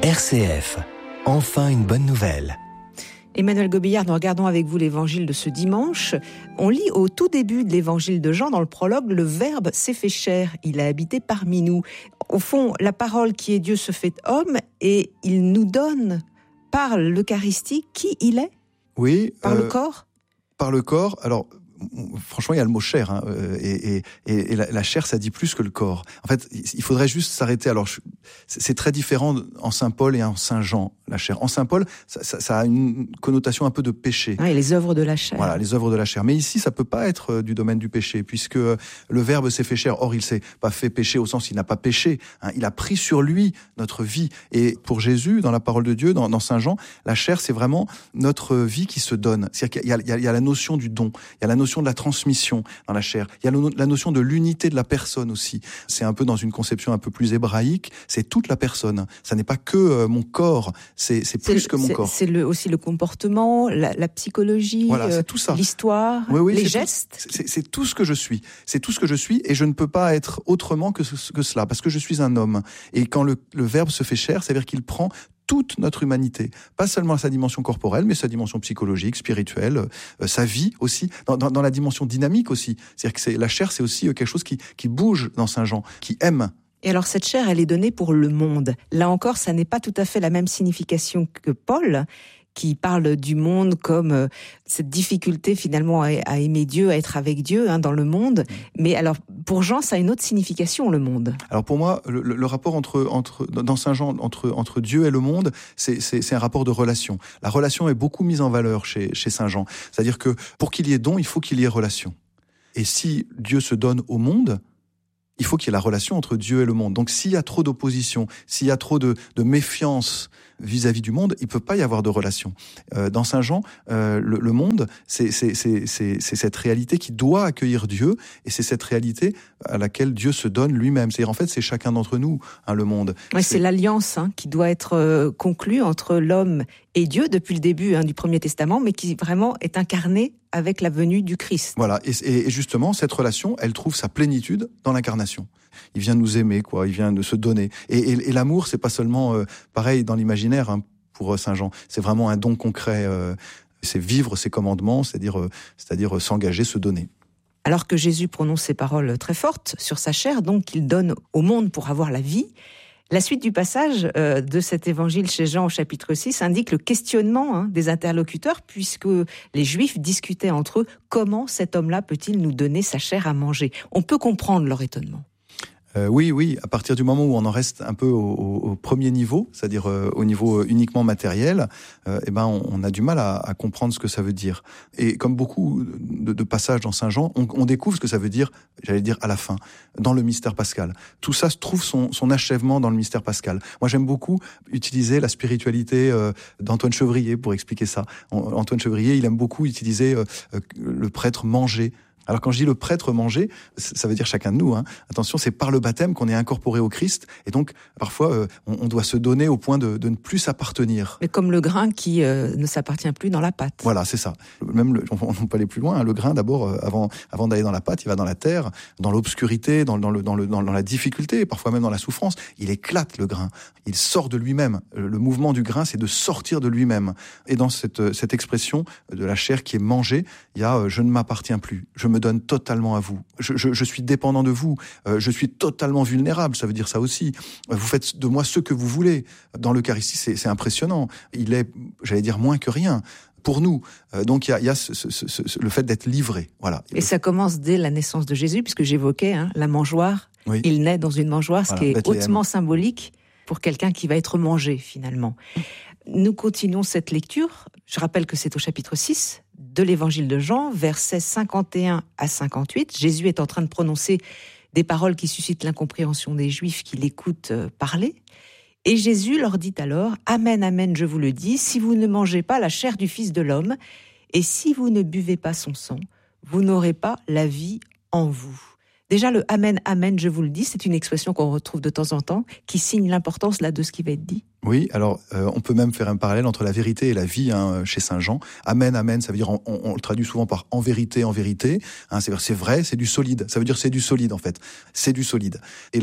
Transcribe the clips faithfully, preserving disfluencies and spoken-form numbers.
R C F, enfin une bonne nouvelle. Emmanuel Gobillard, nous regardons avec vous l'évangile de ce dimanche. On lit au tout début de l'évangile de Jean, dans le prologue, le Verbe s'est fait chair, il a habité parmi nous. Au fond, la parole qui est Dieu se fait homme et il nous donne, par l'Eucharistie, qui il est ? Oui. Par euh, le corps ? Par le corps, alors... Franchement, il y a le mot chair, hein, et, et, et la, la chair, ça dit plus que le corps. En fait, il faudrait juste s'arrêter. Alors, je, c'est très différent en Saint Paul et en Saint Jean, la chair. En Saint Paul, ça, ça, ça a une connotation un peu de péché. Ah, et les œuvres de la chair. Voilà, les œuvres de la chair. Mais ici, ça peut pas être du domaine du péché, puisque le Verbe s'est fait chair. Or, il s'est pas fait péché au sens, il n'a pas péché. Hein, il a pris sur lui notre vie. Et pour Jésus, dans la parole de Dieu, dans, dans Saint Jean, la chair, c'est vraiment notre vie qui se donne. C'est-à-dire qu'il y a, il y a, il y a la notion du don, il y a la notion de la transmission dans la chair. Il y a la notion de l'unité de la personne aussi. C'est un peu dans une conception un peu plus hébraïque. C'est toute la personne. Ça n'est pas que euh, mon corps. C'est, c'est plus c'est, que mon c'est, corps. C'est le, aussi le comportement, la, la psychologie, voilà, euh, c'est tout ça. L'histoire, oui, oui, les c'est gestes. Tout, c'est, c'est tout ce que je suis. C'est tout ce que je suis et je ne peux pas être autrement que, ce, que cela parce que je suis un homme. Et quand le, le Verbe se fait chair, c'est-à-dire qu'il prend toute notre humanité, pas seulement sa dimension corporelle, mais sa dimension psychologique, spirituelle, euh, sa vie aussi, dans, dans, dans la dimension dynamique aussi. C'est-à-dire que c'est, la chair, c'est aussi quelque chose qui, qui bouge dans Saint Jean, qui aime. Et alors cette chair, elle est donnée pour le monde. Là encore, ça n'est pas tout à fait la même signification que Paul, qui parle du monde comme euh, cette difficulté finalement à, à aimer Dieu, à être avec Dieu hein, dans le monde. Mmh. Mais alors pour Jean, ça a une autre signification, le monde. Alors pour moi, le, le rapport entre, entre dans Saint Jean entre entre Dieu et le monde, c'est, c'est, c'est un rapport de relation. La relation est beaucoup mise en valeur chez chez Saint Jean. C'est-à-dire que pour qu'il y ait don, il faut qu'il y ait relation. Et si Dieu se donne au monde, il faut qu'il y ait la relation entre Dieu et le monde. Donc s'il y a trop d'opposition, s'il y a trop de, de méfiance vis-à-vis du monde, il peut pas y avoir de relation. Euh, dans Saint Jean, euh, le, le monde, c'est, c'est, c'est, c'est, c'est cette réalité qui doit accueillir Dieu, et c'est cette réalité à laquelle Dieu se donne lui-même. C'est-à-dire, en fait, c'est chacun d'entre nous, hein, le monde. Ouais, c'est... c'est l'alliance hein, qui doit être euh, conclue entre l'homme et Dieu depuis le début hein, du Premier Testament, mais qui vraiment est incarnée avec la venue du Christ. Voilà, et, et justement, cette relation, elle trouve sa plénitude dans l'incarnation. Il vient nous aimer, quoi. Il vient de se donner. Et, et, et l'amour, c'est pas seulement euh, pareil dans l'imaginaire hein, pour Saint Jean. C'est vraiment un don concret. Euh, c'est vivre ses commandements, c'est-à-dire, euh, c'est-à-dire euh, s'engager, se donner. Alors que Jésus prononce ces paroles très fortes sur sa chair, donc qu'il donne au monde pour avoir la vie. La suite du passage euh, de cet évangile chez Jean au chapitre six indique le questionnement hein, des interlocuteurs, puisque les Juifs discutaient entre eux comment cet homme-là peut-il nous donner sa chair à manger. On peut comprendre leur étonnement. Euh, oui, oui, à partir du moment où on en reste un peu au, au, au premier niveau, c'est-à-dire euh, au niveau uniquement matériel, euh, eh ben on, on a du mal à, à comprendre ce que ça veut dire. Et comme beaucoup de, de passages dans Saint Jean, on, on découvre ce que ça veut dire, j'allais dire à la fin, dans le mystère pascal. Tout ça se trouve son, son achèvement dans le mystère pascal. Moi, j'aime beaucoup utiliser la spiritualité euh, d'Antoine Chevrier pour expliquer ça. Antoine Chevrier, il aime beaucoup utiliser euh, le prêtre manger. Alors quand je dis le prêtre manger, ça veut dire chacun de nous. Hein. Attention, c'est par le baptême qu'on est incorporé au Christ, et donc parfois euh, on, on doit se donner au point de, de ne plus s'appartenir. Mais comme le grain qui euh, ne s'appartient plus dans la pâte. Voilà, c'est ça. Même le, on, on peut aller plus loin. Hein. Le grain, d'abord, euh, avant, avant d'aller dans la pâte, il va dans la terre, dans l'obscurité, dans, dans, le, dans, le, dans, dans la difficulté, parfois même dans la souffrance. Il éclate le grain. Il sort de lui-même. Le mouvement du grain, c'est de sortir de lui-même. Et dans cette, cette expression de la chair qui est mangée, il y a euh, je ne m'appartiens plus. Je me donne totalement à vous. Je, je, je suis dépendant de vous. Euh, je suis totalement vulnérable. Ça veut dire ça aussi. Vous faites de moi ce que vous voulez. Dans l'Eucharistie, c'est, c'est impressionnant. Il est, j'allais dire, moins que rien pour nous. Euh, donc il y a, y a ce, ce, ce, ce, le fait d'être livré. Voilà. Et ça commence dès la naissance de Jésus, puisque j'évoquais hein, la mangeoire. Oui. Il naît dans une mangeoire, ce voilà, qui est Bethléem. Hautement symbolique pour quelqu'un qui va être mangé finalement. Nous continuons cette lecture. Je rappelle que c'est au chapitre six de l'évangile de Jean, versets cinquante et un à cinquante-huit. Jésus est en train de prononcer des paroles qui suscitent l'incompréhension des Juifs qui l'écoutent parler. Et Jésus leur dit alors « Amen, amen, je vous le dis, si vous ne mangez pas la chair du Fils de l'homme, et si vous ne buvez pas son sang, vous n'aurez pas la vie en vous. » Déjà, le « Amen, amen, je vous le dis », c'est une expression qu'on retrouve de temps en temps, qui signe l'importance là de ce qui va être dit. Oui, alors euh, on peut même faire un parallèle entre la vérité et la vie hein, chez Saint Jean. Amen, amen, ça veut dire, on, on, on le traduit souvent par en vérité, en vérité. Hein, c'est, c'est vrai, c'est du solide. Ça veut dire c'est du solide en fait. C'est du solide. Et là,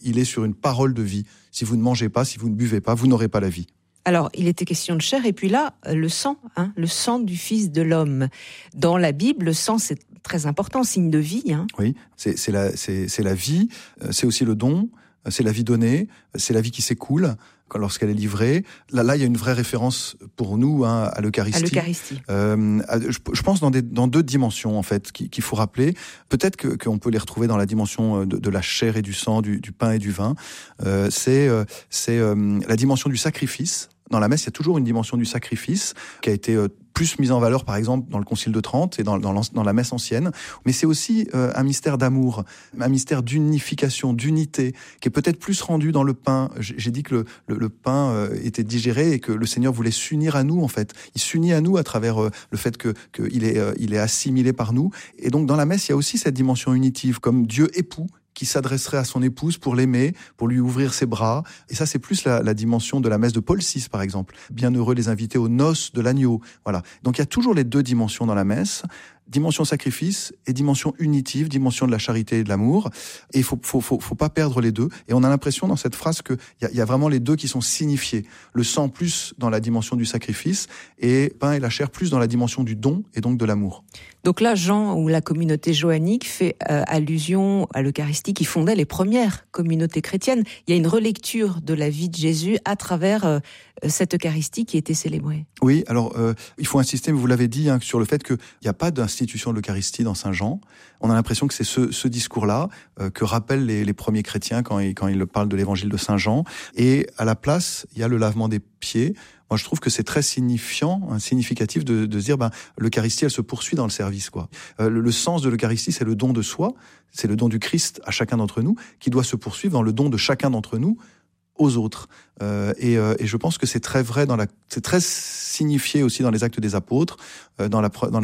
il est sur une parole de vie. Si vous ne mangez pas, si vous ne buvez pas, vous n'aurez pas la vie. Alors, il était question de chair, et puis là, le sang, hein, le sang du Fils de l'homme. Dans la Bible, le sang, c'est très important, signe de vie. Hein. Oui, c'est, c'est, la, c'est, c'est la vie, c'est aussi le don, c'est la vie donnée, c'est la vie qui s'écoule lorsqu'elle est livrée. Là, là, il y a une vraie référence pour nous hein, à l'Eucharistie. À l'Eucharistie. Euh, je, je pense dans, des, dans deux dimensions en fait qu'il, qu'il faut rappeler. Peut-être que, qu'on peut les retrouver dans la dimension de, de la chair et du sang, du, du pain et du vin. Euh, c'est c'est euh, la dimension du sacrifice. Dans la messe, il y a toujours une dimension du sacrifice qui a été euh, plus mise en valeur, par exemple, dans le Concile de Trente et dans, dans, dans la messe ancienne. Mais c'est aussi euh, un mystère d'amour, un mystère d'unification, d'unité, qui est peut-être plus rendu dans le pain. J'ai dit que le, le, le pain euh, était digéré et que le Seigneur voulait s'unir à nous, en fait. Il s'unit à nous à travers euh, le fait que qu'il est, euh, il est assimilé par nous. Et donc, dans la messe, il y a aussi cette dimension unitive, comme Dieu époux, qui s'adresserait à son épouse pour l'aimer, pour lui ouvrir ses bras. Et ça, c'est plus la, la dimension de la messe de Paul six, par exemple. Bienheureux les invités aux noces de l'agneau. Voilà. Donc, il y a toujours les deux dimensions dans la messe. Dimension sacrifice et dimension unitive, dimension de la charité et de l'amour. Et il faut, faut, faut, faut pas perdre les deux. Et on a l'impression dans cette phrase qu'il y a, y a vraiment les deux qui sont signifiés. Le sang plus dans la dimension du sacrifice et pain et la chair plus dans la dimension du don et donc de l'amour. Donc là, Jean ou la communauté joannique fait euh, allusion à l'Eucharistie qui fondait les premières communautés chrétiennes. Il y a une relecture de la vie de Jésus à travers euh, cette Eucharistie qui était célébrée. Oui, alors euh, il faut insister, mais vous l'avez dit, hein, sur le fait qu'il n'y a pas d'institution de l'Eucharistie dans Saint Jean. On a l'impression que c'est ce, ce discours-là euh, que rappellent les, les premiers chrétiens quand ils, quand ils parlent de l'évangile de Saint Jean. Et à la place, il y a le lavement des pieds. Moi, je trouve que c'est très signifiant, hein, significatif de, de se dire, ben, l'Eucharistie, elle se poursuit dans le service, quoi. Euh, le, le sens de l'Eucharistie, c'est le don de soi, c'est le don du Christ à chacun d'entre nous, qui doit se poursuivre dans le don de chacun d'entre nous aux autres. Euh, et, euh, et je pense que c'est très vrai dans la, c'est très signifié aussi dans les Actes des Apôtres, euh, dans la, dans la